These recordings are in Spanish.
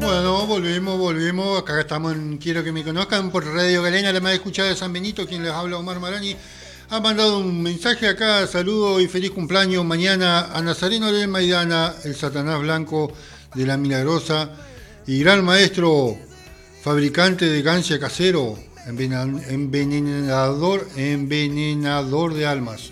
Bueno, volvemos. Acá estamos en Quiero que me conozcan por Radio Galena, la más escuchada de San Benito. Quien les habla, Omar Marani. Ha mandado un mensaje acá, saludo y feliz cumpleaños mañana a Nazareno del Maidana, el Satanás Blanco de la Milagrosa y gran maestro fabricante de gancia casero, envenenador de almas.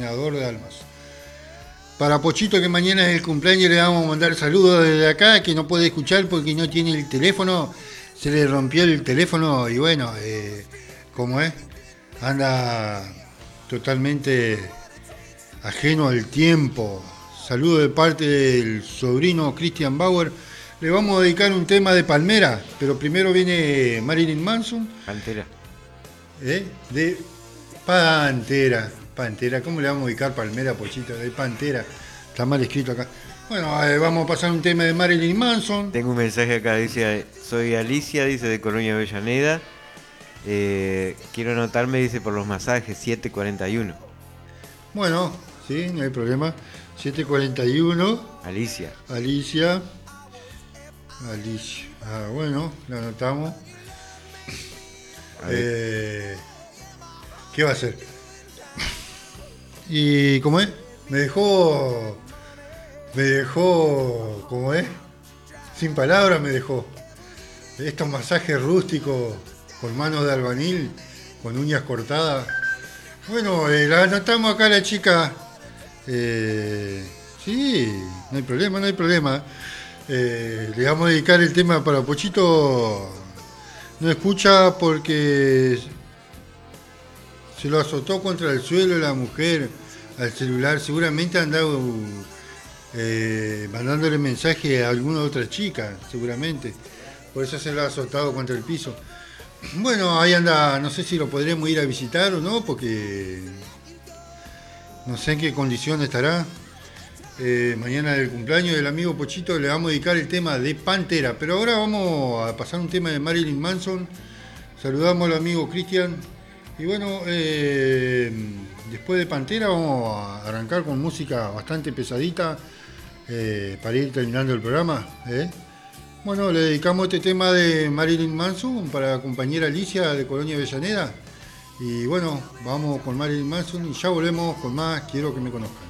Para Pochito, que mañana es el cumpleaños, le vamos a mandar saludos desde acá, que no puede escuchar porque no tiene el teléfono, se le rompió el teléfono y bueno, ¿cómo es? Anda totalmente ajeno al tiempo. Saludo de parte del sobrino Christian Bauer. Le vamos a dedicar un tema de Palmera, pero primero viene Marilyn Manson. Pantera. De Pantera. Pantera, ¿cómo le vamos a dedicar Palmera, Pochito? De Pantera. Está mal escrito acá. Bueno, vamos a pasar un tema de Marilyn Manson. Tengo un mensaje acá, dice, soy Alicia, dice de Colonia Avellaneda. Quiero anotarme, dice, por los masajes, 741. Bueno, sí, no hay problema. 741. Alicia. Bueno, lo anotamos. A ver. ¿Qué va a hacer? ¿Y cómo es? Me dejó, ¿cómo es? Sin palabras me dejó. Estos masajes rústicos con manos de albañil, con uñas cortadas. Bueno, la anotamos acá la chica. Sí, no hay problema. Le vamos a dedicar el tema para Pochito. No escucha porque se lo azotó contra el suelo la mujer al celular. Seguramente ha andado mandándole mensaje a alguna otra chica, seguramente. Por eso se lo ha azotado contra el piso. Bueno, ahí anda, no sé si lo podremos ir a visitar o no, porque no sé en qué condición estará. Mañana del cumpleaños del amigo Pochito le vamos a dedicar el tema de Pantera. Pero ahora vamos a pasar un tema de Marilyn Manson. Saludamos al amigo Christian. Y bueno, después de Pantera vamos a arrancar con música bastante pesadita para ir terminando el programa. Bueno, le dedicamos este tema de Marilyn Manson para la compañera Alicia de Colonia Avellaneda. Y bueno, vamos con Marilyn Manson y ya volvemos con más Quiero que me conozcan.